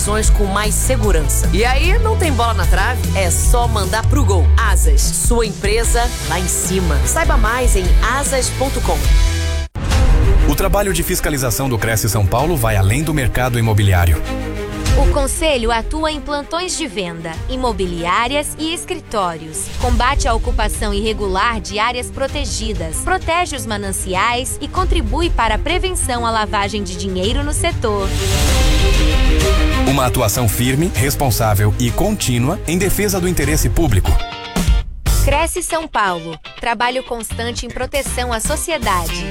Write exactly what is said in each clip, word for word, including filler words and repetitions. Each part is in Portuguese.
decisões com mais segurança. E aí, não tem bola na trave? É só mandar pro gol. Asas, sua empresa lá em cima. Saiba mais em asas ponto com. O trabalho de fiscalização do Cresce São Paulo vai além do mercado imobiliário. O Conselho atua em plantões de venda, imobiliárias e escritórios. Combate a ocupação irregular de áreas protegidas, protege os mananciais e contribui para a prevenção à lavagem de dinheiro no setor. Uma atuação firme, responsável e contínua em defesa do interesse público. Cresce São Paulo. Trabalho constante em proteção à sociedade.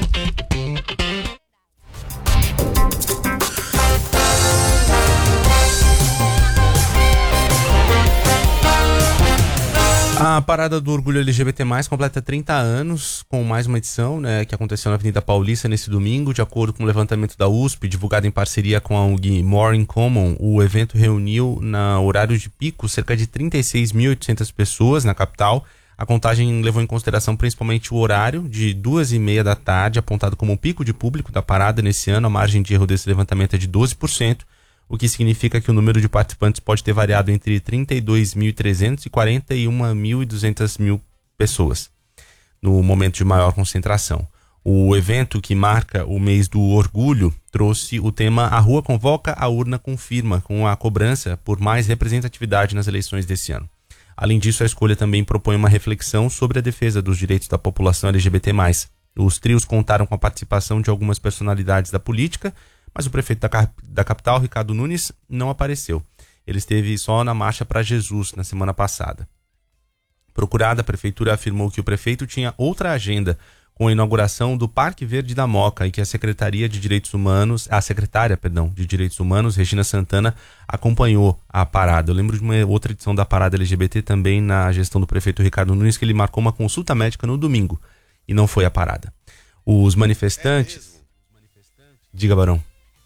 A Parada do Orgulho L G B T mais, completa trinta anos, com mais uma edição, né, que aconteceu na Avenida Paulista nesse domingo. De acordo com o levantamento da U S P, divulgado em parceria com a O N G More in Common, o evento reuniu, na horário de pico, cerca de trinta e seis mil e oitocentas pessoas na capital. A contagem levou em consideração principalmente o horário de duas e meia da tarde, apontado como o pico de público da parada nesse ano. A margem de erro desse levantamento é de doze por cento. O que significa que o número de participantes pode ter variado entre trinta e dois mil e trezentos e quarenta e um mil e duzentas mil pessoas, no momento de maior concentração. O evento, que marca o mês do orgulho, trouxe o tema "A Rua Convoca, a Urna Confirma", com a cobrança por mais representatividade nas eleições desse ano. Além disso, a escolha também propõe uma reflexão sobre a defesa dos direitos da população L G B T mais. Os trios contaram com a participação de algumas personalidades da política, mas o prefeito da, cap- da capital, Ricardo Nunes, não apareceu. Ele esteve só na Marcha para Jesus na semana passada. Procurada, a prefeitura afirmou que o prefeito tinha outra agenda com a inauguração do Parque Verde da Moca e que a Secretaria de Direitos Humanos, a secretária, perdão, de Direitos Humanos, Regina Santana, acompanhou a parada. Eu lembro de uma outra edição da parada L G B T também na gestão do prefeito Ricardo Nunes, que ele marcou uma consulta médica no domingo e não foi a parada. Os manifestantes... É Diga, Barão.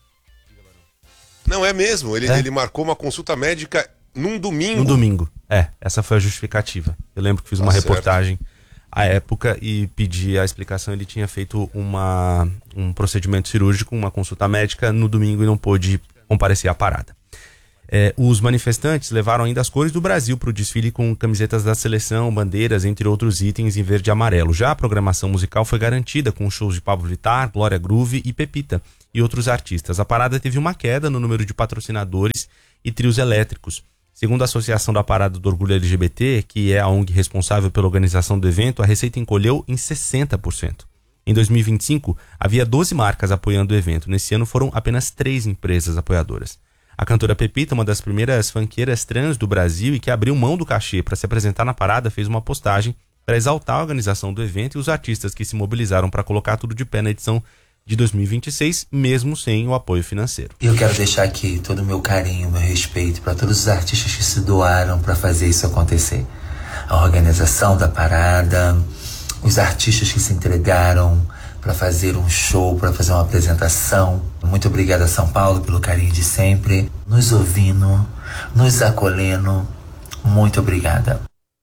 Não, é mesmo. Ele, é? ele marcou uma consulta médica num domingo. No domingo. É, essa foi a justificativa. Eu lembro que fiz uma tá reportagem à época e pedi a explicação. Ele tinha feito uma, um procedimento cirúrgico, uma consulta médica no domingo e não pôde comparecer à parada. É, os manifestantes levaram ainda as cores do Brasil para o desfile com camisetas da seleção, bandeiras, entre outros itens em verde e amarelo. Já a programação musical foi garantida com shows de Pablo Vittar, Glória Groove e Pepita e outros artistas. A parada teve uma queda no número de patrocinadores e trios elétricos. Segundo a Associação da Parada do Orgulho L G B T, que é a O N G responsável pela organização do evento, a receita encolheu em sessenta por cento. Em dois mil e vinte e cinco, havia doze marcas apoiando o evento. Nesse ano foram apenas três empresas apoiadoras. A cantora Pepita, uma das primeiras funkeiras trans do Brasil e que abriu mão do cachê para se apresentar na parada, fez uma postagem para exaltar a organização do evento e os artistas que se mobilizaram para colocar tudo de pé na edição de dois mil e vinte e seis, mesmo sem o apoio financeiro. Eu quero deixar aqui todo o meu carinho, meu respeito para todos os artistas que se doaram para fazer isso acontecer. A organização da parada, os artistas que se entregaram para fazer um show, para fazer uma apresentação. Muito obrigada, São Paulo, pelo carinho de sempre, nos ouvindo, nos acolhendo. Muito obrigada.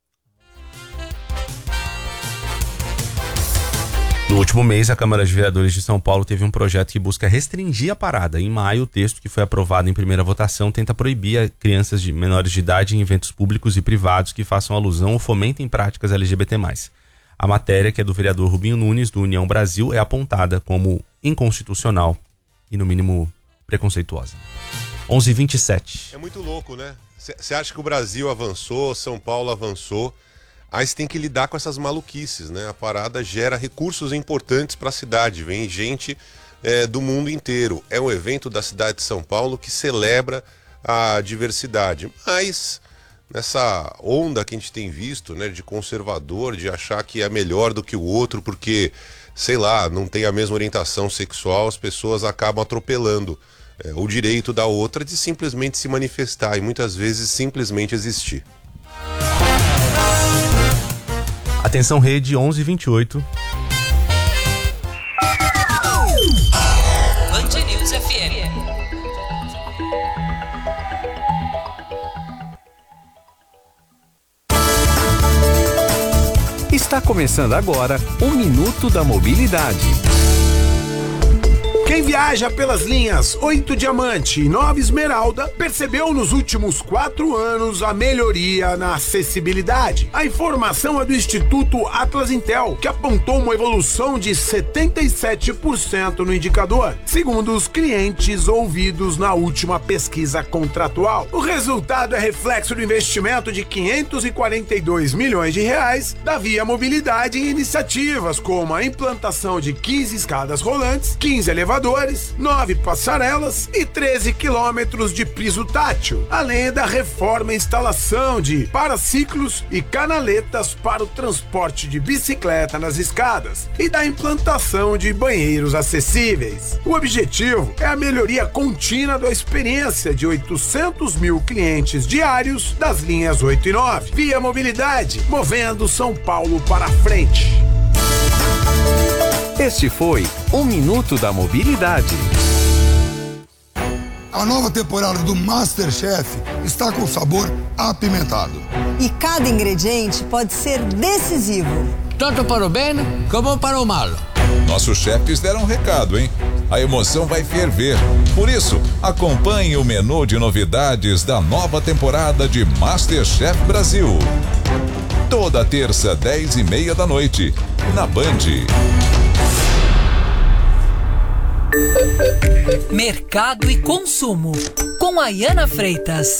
No último mês, a Câmara de Vereadores de São Paulo teve um projeto que busca restringir a parada. Em maio, o texto que foi aprovado em primeira votação tenta proibir crianças de menores de idade em eventos públicos e privados que façam alusão ou fomentem práticas L G B T mais. A matéria, que é do vereador Rubinho Nunes, do União Brasil, é apontada como inconstitucional e, no mínimo, preconceituosa. onze e vinte e sete. É muito louco, né? Você acha que o Brasil avançou, São Paulo avançou, aí você tem que lidar com essas maluquices, né? A parada gera recursos importantes para a cidade, vem gente é, do mundo inteiro. É um evento da cidade de São Paulo que celebra a diversidade, mas nessa onda que a gente tem visto, né, de conservador, de achar que é melhor do que o outro porque, sei lá, não tem a mesma orientação sexual, as pessoas acabam atropelando é, o direito da outra de simplesmente se manifestar e muitas vezes simplesmente existir. Atenção, rede, onze e vinte e oito. Band News F M. Está começando agora o Minuto da Mobilidade. Quem viaja pelas linhas oito Diamante e nove Esmeralda percebeu nos últimos quatro anos a melhoria na acessibilidade. A informação é do Instituto Atlas Intel, que apontou uma evolução de setenta e sete por cento no indicador, segundo os clientes ouvidos na última pesquisa contratual. O resultado é reflexo do investimento de quinhentos e quarenta e dois milhões de reais da Via Mobilidade em iniciativas como a implantação de quinze escadas rolantes, quinze elevadores, nove passarelas e treze quilômetros de piso tátil, além da reforma e instalação de paraciclos e canaletas para o transporte de bicicleta nas escadas e da implantação de banheiros acessíveis. O objetivo é a melhoria contínua da experiência de oitocentos mil clientes diários das linhas oito e nove. Via Mobilidade, movendo São Paulo para frente. Este foi o Minuto da Mobilidade. A nova temporada do MasterChef está com sabor apimentado. E cada ingrediente pode ser decisivo. Tanto para o bem como para o mal. Nossos chefes deram um recado, hein? A emoção vai ferver. Por isso, acompanhe o menu de novidades da nova temporada de MasterChef Brasil. Toda terça, dez e meia da noite, na Band. Mercado e consumo, com a Ayana Freitas.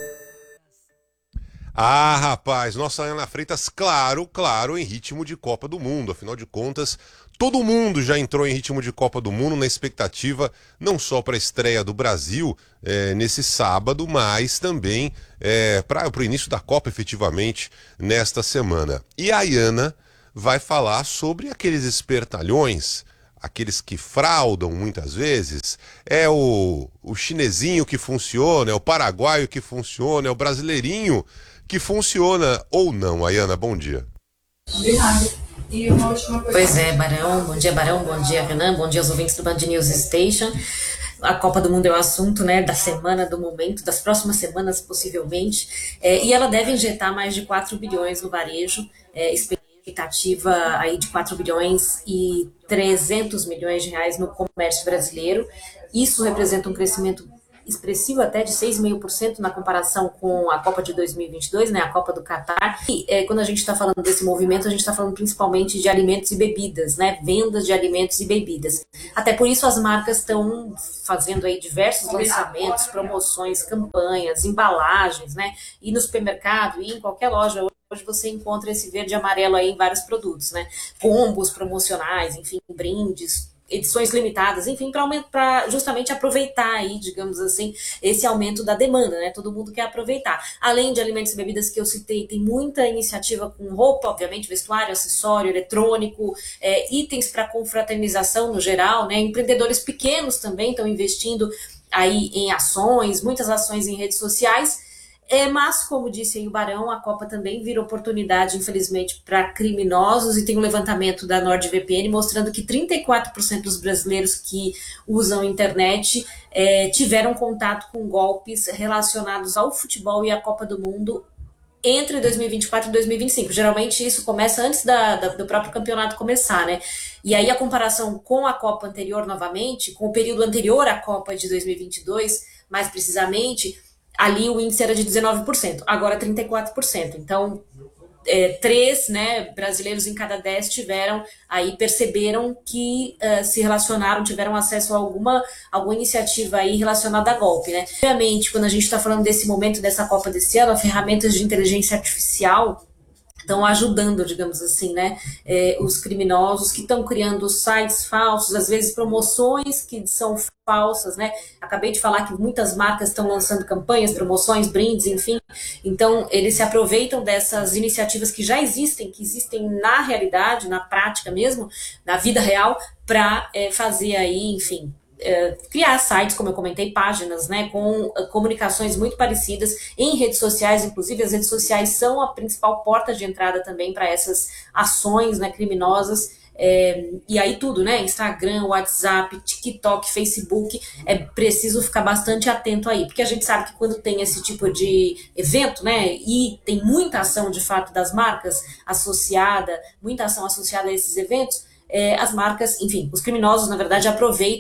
Ah, rapaz, nossa Ayana Freitas, claro, claro, em ritmo de Copa do Mundo. Afinal de contas, todo mundo já entrou em ritmo de Copa do Mundo na expectativa não só para a estreia do Brasil é, nesse sábado, mas também é, para o início da Copa, efetivamente, nesta semana. E a Ayana vai falar sobre aqueles espertalhões, aqueles que fraudam muitas vezes, é o, o chinesinho que funciona, é o paraguaio que funciona, é o brasileirinho que funciona ou não. Ayana, bom dia. Obrigada. E uma última coisa. Pois é, Barão, bom dia Barão, bom dia Renan, bom dia aos ouvintes do Band News Station. A Copa do Mundo é o assunto, né, da semana, do momento, das próximas semanas possivelmente, é, e ela deve injetar mais de quatro bilhões no varejo, é, expectativa aí de quatro bilhões e trezentos milhões de reais no comércio brasileiro. Isso representa um crescimento expressivo até de seis vírgula cinco por cento na comparação com a Copa de dois mil e vinte e dois, né, a Copa do Catar. E é, quando a gente está falando desse movimento, a gente está falando principalmente de alimentos e bebidas, né, vendas de alimentos e bebidas. Até por isso as marcas estão fazendo aí diversos lançamentos, promoções, campanhas, embalagens, né, e no supermercado e em qualquer loja hoje você encontra esse verde e amarelo aí em vários produtos, né, combos promocionais, enfim, brindes, edições limitadas, enfim, para justamente aproveitar aí, digamos assim, esse aumento da demanda, né? Todo mundo quer aproveitar. Além de alimentos e bebidas que eu citei, tem muita iniciativa com roupa, obviamente, vestuário, acessório, eletrônico, é, itens para confraternização no geral, né? Empreendedores pequenos também estão investindo aí em ações, muitas ações em redes sociais. É, mas, como disse aí o Barão, a Copa também vira oportunidade, infelizmente, para criminosos, e tem um levantamento da NordVPN mostrando que trinta e quatro por cento dos brasileiros que usam internet é, tiveram contato com golpes relacionados ao futebol e à Copa do Mundo entre dois mil e vinte e quatro e dois mil e vinte e cinco. Geralmente isso começa antes da, da, do próprio campeonato começar, né? E aí a comparação com a Copa anterior novamente, com o período anterior à Copa de dois mil e vinte e dois, mais precisamente, ali o índice era de dezenove por cento, agora trinta e quatro por cento. Então, é, três, né, brasileiros em cada dez tiveram, aí perceberam que uh, se relacionaram, tiveram acesso a alguma, alguma iniciativa aí relacionada a golpe, né? Obviamente, quando a gente está falando desse momento, dessa Copa desse ano, ferramentas de inteligência artificial estão ajudando, digamos assim, né, é, os criminosos que estão criando sites falsos, às vezes promoções que são falsas, né, acabei de falar que muitas marcas estão lançando campanhas, promoções, brindes, enfim, então eles se aproveitam dessas iniciativas que já existem, que existem na realidade, na prática mesmo, na vida real, para é, fazer aí, enfim, É, criar sites, como eu comentei, páginas, né, com uh, comunicações muito parecidas em redes sociais. Inclusive as redes sociais são a principal porta de entrada também para essas ações, né, criminosas, é, e aí tudo, né, Instagram, WhatsApp, TikTok, Facebook, é preciso ficar bastante atento aí, porque a gente sabe que quando tem esse tipo de evento, né, e tem muita ação de fato das marcas associada, muita ação associada a esses eventos, é, as marcas, enfim, os criminosos na verdade aproveitam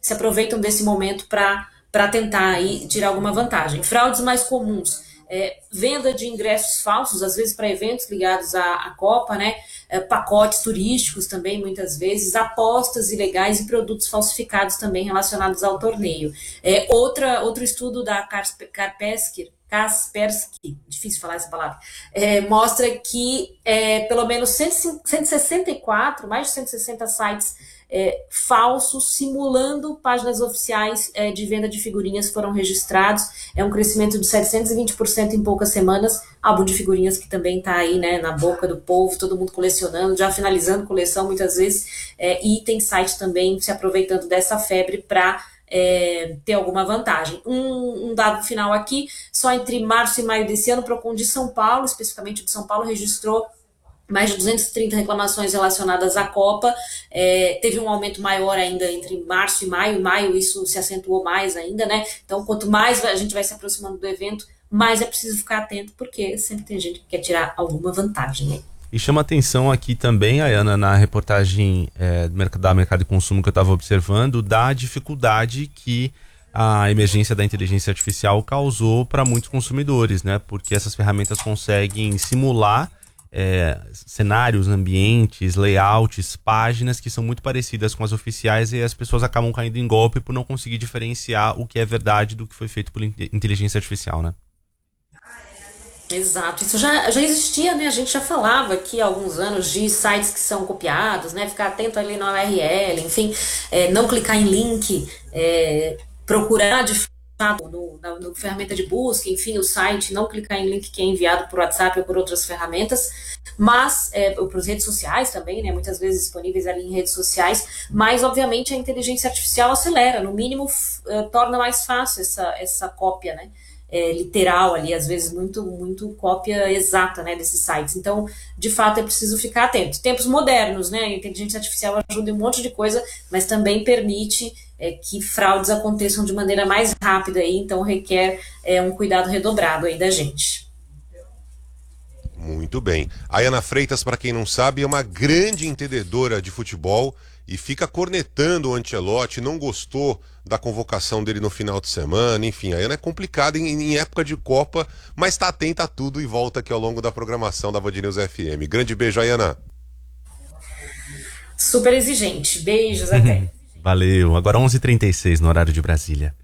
se aproveitam desse momento para para tentar aí tirar alguma vantagem. Fraudes mais comuns, é, venda de ingressos falsos, às vezes para eventos ligados à, à Copa, né? É, pacotes turísticos também, muitas vezes, apostas ilegais e produtos falsificados também relacionados ao torneio. É, outra, outro estudo da Kaspersky, Kaspersky, difícil falar essa palavra, é, mostra que é, pelo menos cento e sessenta e quatro, mais de cento e sessenta sites É, falsos, simulando páginas oficiais é, de venda de figurinhas foram registrados. É um crescimento de setecentos e vinte por cento em poucas semanas. Álbum de figurinhas que também está aí, né, na boca do povo, todo mundo colecionando, já finalizando coleção muitas vezes, é, e tem site também se aproveitando dessa febre para é, ter alguma vantagem. Um, um dado final aqui, só entre março e maio desse ano, o Procon de São Paulo, especificamente o de São Paulo, registrou mais de duzentas e trinta reclamações relacionadas à Copa, é, teve um aumento maior ainda entre março e maio, em maio isso se acentuou mais ainda, né? Então, quanto mais a gente vai se aproximando do evento, mais é preciso ficar atento, porque sempre tem gente que quer tirar alguma vantagem, né? E chama atenção aqui também, Ayana, na reportagem é, da Mercado de Consumo que eu estava observando, da dificuldade que a emergência da inteligência artificial causou para muitos consumidores, né? Porque essas ferramentas conseguem simular É, cenários, ambientes, layouts, páginas que são muito parecidas com as oficiais e as pessoas acabam caindo em golpe por não conseguir diferenciar o que é verdade do que foi feito por inteligência artificial, né? Exato, isso já, já existia, né? A gente já falava aqui há alguns anos de sites que são copiados, né? Ficar atento ali no U R L, enfim, é, não clicar em link, é, procurar de No, na, no ferramenta de busca, enfim, o site, não clicar em link que é enviado por WhatsApp ou por outras ferramentas, mas, é, por redes sociais também, né, muitas vezes disponíveis ali em redes sociais, mas, obviamente, a inteligência artificial acelera, no mínimo, f, uh, torna mais fácil essa, essa cópia, né, é, literal ali, às vezes muito, muito cópia exata, né, desses sites. Então, de fato, é preciso ficar atento. Tempos modernos, né, a inteligência artificial ajuda em um monte de coisa, mas também permite é, que fraudes aconteçam de maneira mais rápida aí, então requer é, um cuidado redobrado aí da gente. Muito bem. A Ayana Freitas, para quem não sabe, é uma grande entendedora de futebol e fica cornetando o Ancelotti, não gostou da convocação dele no final de semana, enfim, a Ayana é complicada em, em época de Copa, mas está atenta a tudo e volta aqui ao longo da programação da Band News F M. Grande beijo, Ayana. Super exigente. Beijos, até. Valeu. Agora onze e trinta e seis no horário de Brasília.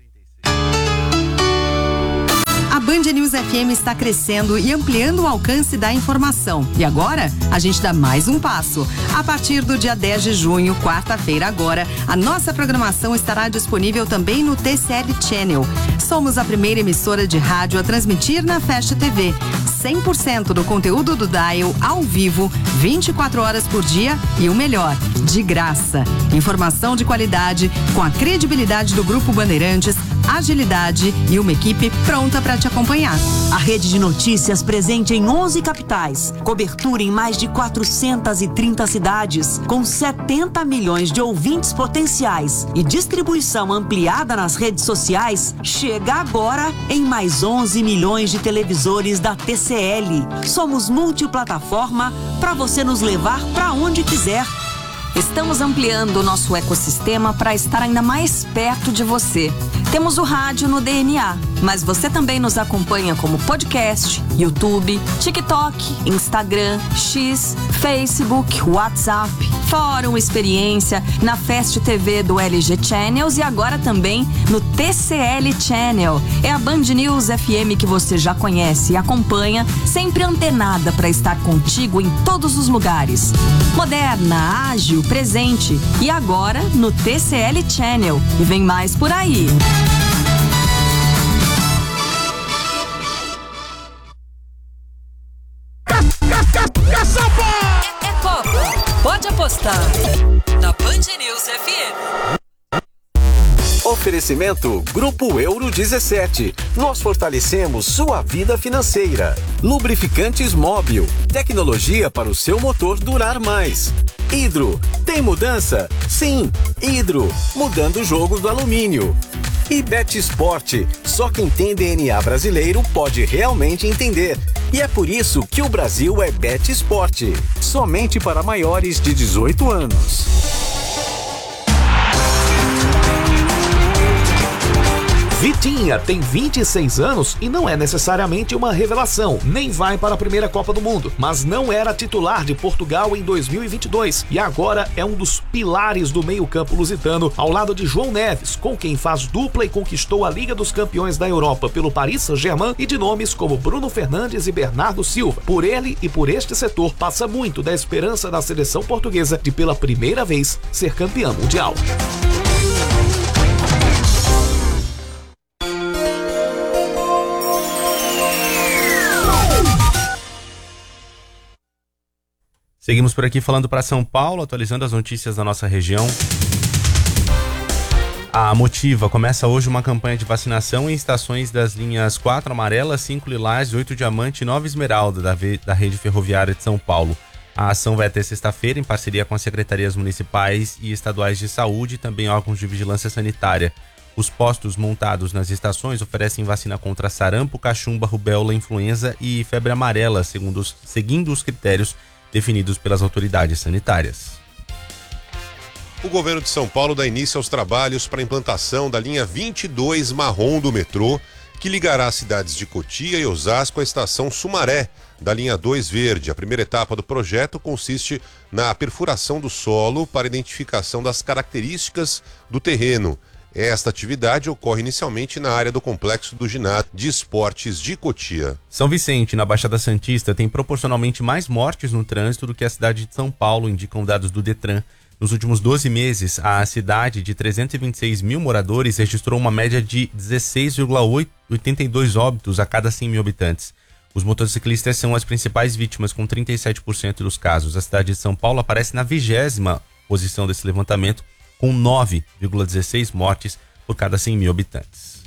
A Band News F M está crescendo e ampliando o alcance da informação. E agora, a gente dá mais um passo. A partir do dia dez de junho, quarta-feira agora, a nossa programação estará disponível também no T C L Channel. Somos a primeira emissora de rádio a transmitir na Fast T V. cem por cento do conteúdo do Dial ao vivo, vinte e quatro horas por dia e o melhor, de graça. Informação de qualidade, com a credibilidade do Grupo Bandeirantes, agilidade e uma equipe pronta para te acompanhar. A rede de notícias presente em onze capitais, cobertura em mais de quatrocentas e trinta cidades, com setenta milhões de ouvintes potenciais e distribuição ampliada nas redes sociais, chega agora em mais onze milhões de televisores da T C L. Somos multiplataforma para você nos levar para onde quiser. Estamos ampliando o nosso ecossistema para estar ainda mais perto de você. Temos o rádio no D N A, mas você também nos acompanha como podcast, YouTube, TikTok, Instagram, X, Facebook, WhatsApp, Fórum Experiência, na Fast T V do L G Channels e agora também no T C L Channel. É a Band News F M que você já conhece e acompanha, sempre antenada para estar contigo em todos os lugares. Moderna, ágil, presente e agora no T C L Channel. E vem mais por aí. É, é Copa. Pode apostar na Band News F M. Oferecimento Grupo Euro dezessete. Nós fortalecemos sua vida financeira. Lubrificantes Móbil. Tecnologia para o seu motor durar mais. Hidro. Tem mudança? Sim. Hidro. Mudando o jogo do alumínio. E Bet Sport. Só quem tem D N A brasileiro pode realmente entender. E é por isso que o Brasil é Bet Sport. Somente para maiores de dezoito anos. Vitinha tem vinte e seis anos e não é necessariamente uma revelação, nem vai para a primeira Copa do Mundo, mas não era titular de Portugal em dois mil e vinte e dois e agora é um dos pilares do meio-campo lusitano, ao lado de João Neves, com quem faz dupla e conquistou a Liga dos Campeões da Europa pelo Paris Saint-Germain, e de nomes como Bruno Fernandes e Bernardo Silva. Por ele e por este setor passa muito da esperança da seleção portuguesa de pela primeira vez ser campeã mundial. Seguimos por aqui falando para São Paulo, atualizando as notícias da nossa região. A Motiva começa hoje uma campanha de vacinação em estações das linhas quatro amarela, cinco lilás, oito diamante e nove esmeralda da, da rede ferroviária de São Paulo. A ação vai até sexta-feira em parceria com as secretarias municipais e estaduais de saúde e também órgãos de vigilância sanitária. Os postos montados nas estações oferecem vacina contra sarampo, cachumba, rubéola, influenza e febre amarela, segundo os, seguindo os critérios definidos pelas autoridades sanitárias. O governo de São Paulo dá início aos trabalhos para a implantação da linha vinte e dois marrom do metrô, que ligará as cidades de Cotia e Osasco à estação Sumaré, da linha dois verde. A primeira etapa do projeto consiste na perfuração do solo para identificação das características do terreno. Esta atividade ocorre inicialmente na área do complexo do ginásio de esportes de Cotia. São Vicente, na Baixada Santista, tem proporcionalmente mais mortes no trânsito do que a cidade de São Paulo, indicam dados do Detran. Nos últimos doze meses, a cidade de trezentos e vinte e seis mil moradores registrou uma média de dezesseis vírgula oitenta e dois óbitos a cada cem mil habitantes. Os motociclistas são as principais vítimas, com trinta e sete por cento dos casos. A cidade de São Paulo aparece na vigésima posição desse levantamento, com nove vírgula dezesseis mortes por cada cem mil habitantes.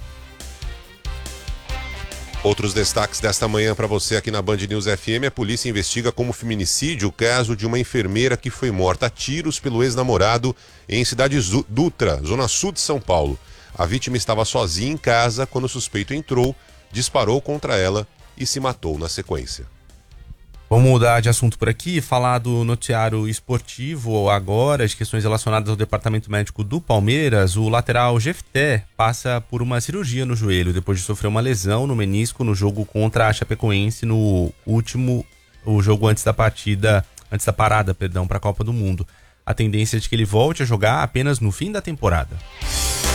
Outros destaques desta manhã para você aqui na Band News F M. A polícia investiga como feminicídio o caso de uma enfermeira que foi morta a tiros pelo ex-namorado em Cidade Dutra, zona sul de São Paulo. A vítima estava sozinha em casa quando o suspeito entrou, disparou contra ela e se matou na sequência. Vamos mudar de assunto por aqui, falar do noticiário esportivo agora, as questões relacionadas ao departamento médico do Palmeiras. O lateral Jefté passa por uma cirurgia no joelho depois de sofrer uma lesão no menisco no jogo contra a Chapecoense no último, o jogo antes da partida, antes da parada, perdão, para a Copa do Mundo. A tendência é de que ele volte a jogar apenas no fim da temporada.